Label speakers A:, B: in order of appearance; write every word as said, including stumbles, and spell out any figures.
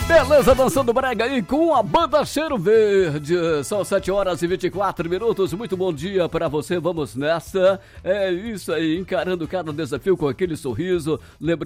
A: Beleza, dançando brega aí com a banda Cheiro Verde. São sete horas e vinte e quatro minutos. Muito bom dia pra você. Vamos nessa. É isso aí, encarando cada desafio com aquele sorriso. Lembrando